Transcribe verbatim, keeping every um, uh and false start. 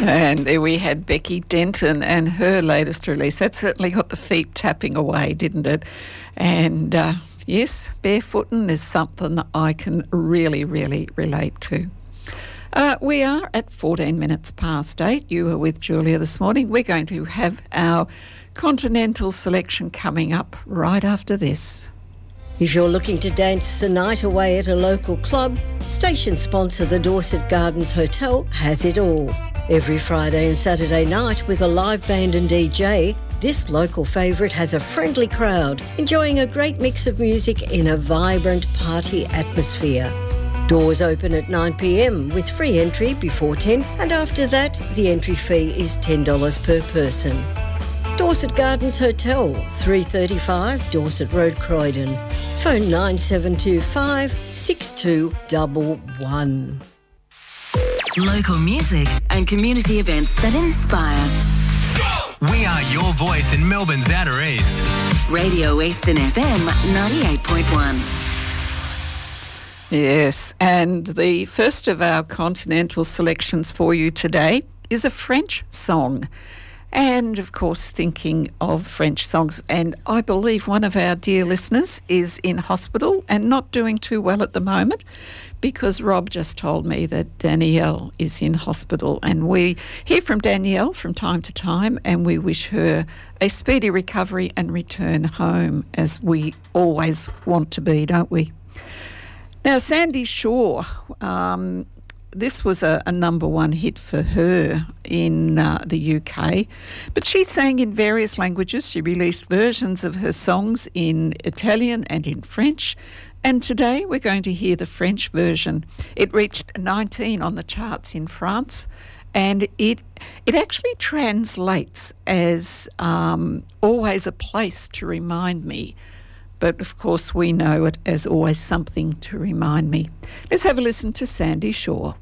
And there we had Becky Denton and her latest release. That certainly got the feet tapping away, didn't it? And uh, yes, barefooting is something that I can really, really relate to. Uh, we are at fourteen minutes past eight. You were with Julia this morning. We're going to have our continental selection coming up right after this. If you're looking to dance the night away at a local club, station sponsor the Dorset Gardens Hotel has it all. Every Friday and Saturday night with a live band and D J, this local favourite has a friendly crowd enjoying a great mix of music in a vibrant party atmosphere. Doors open at nine p m with free entry before ten, and after that the entry fee is ten dollars per person. Dorset Gardens Hotel, three thirty-five Dorset Road, Croydon. Phone nine seven two five, six two one one. Local music and community events that inspire. We are your voice in Melbourne's Outer East. Radio Eastern F M ninety-eight point one. Yes, and the first of our continental selections for you today is a French song. And, of course, thinking of French songs, and I believe one of our dear listeners is in hospital and not doing too well at the moment, because Rob just told me that Danielle is in hospital, and we hear from Danielle from time to time, and we wish her a speedy recovery and return home, as we always want to be, don't we? Now, Sandy Shaw, um, this was a, a number one hit for her in uh, the U K, but she sang in various languages. She released versions of her songs in Italian and in French, and today we're going to hear the French version. It reached nineteen on the charts in France, and it it actually translates as um, always a place to remind me. But, of course, we know it as always something to remind me. Let's have a listen to Sandy Shaw.